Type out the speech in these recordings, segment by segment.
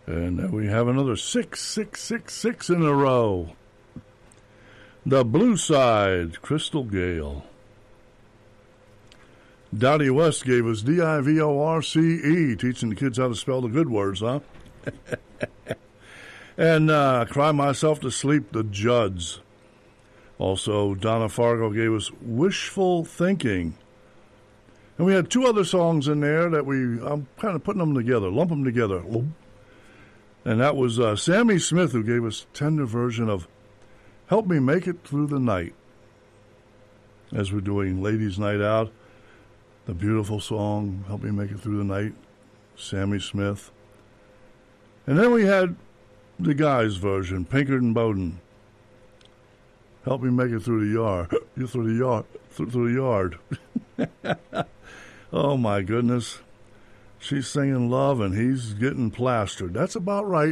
And we have another 6 in a row. The Blue Side, Crystal Gale. Dottie West gave us Divorce, teaching the kids how to spell the good words, huh? And Cry Myself to Sleep, the Judds. Also, Donna Fargo gave us Wishful Thinking. And we had two other songs in there that I'm kind of putting them together, lump them together. And that was Sammy Smith, who gave us a tender version of Help Me Make It Through the Night. As we're doing Ladies' Night Out, the beautiful song, Help Me Make It Through the Night, Sammy Smith. And then we had the guys' version, Pinkerton Bowden. Help me make it through the yard. Through the yard. Oh, my goodness. She's singing love, and he's getting plastered. That's about right.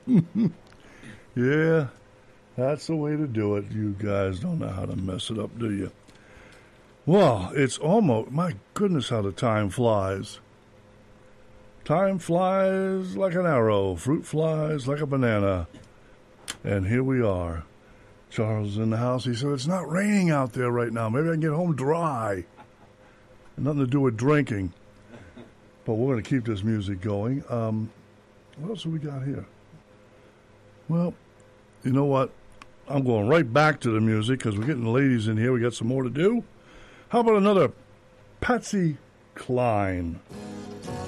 Yeah, that's the way to do it. You guys don't know how to mess it up, do you? Well, it's almost, my goodness, how the time flies. Time flies like an arrow. Fruit flies like a banana. And here we are. Charles is in the house. He said, it's not raining out there right now. Maybe I can get home dry. Nothing to do with drinking. But we're going to keep this music going. What else have we got here? Well, you know what? I'm going right back to the music because we're getting the ladies in here. We got some more to do. How about another Patsy Cline?